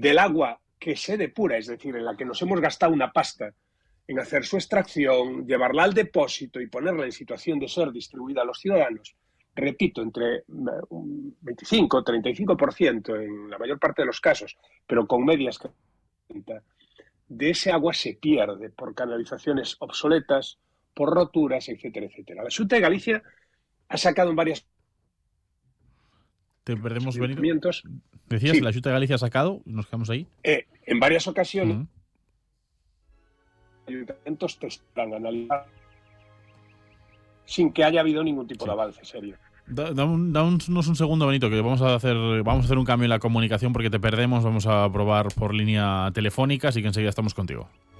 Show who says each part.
Speaker 1: del agua que se depura, es decir, en la que nos hemos gastado una pasta en hacer su extracción, llevarla al depósito y ponerla en situación de ser distribuida a los ciudadanos, repito, entre un 25-35% en la mayor parte de los casos, pero con medias que de ese agua se pierde por canalizaciones obsoletas, por roturas, etcétera, etcétera. La Xunta de Galicia ha sacado en varias...
Speaker 2: Te perdemos, Benito. Decías,
Speaker 1: Sí.
Speaker 2: La Xunta de Galicia ha sacado, nos quedamos ahí.
Speaker 1: En varias ocasiones, ayuntamientos testan, analizar, sin que haya habido ningún tipo de avance serio.
Speaker 2: Danos un segundo, Benito, que vamos a hacer un cambio en la comunicación porque te perdemos. Vamos a probar por línea telefónica, así que enseguida estamos contigo.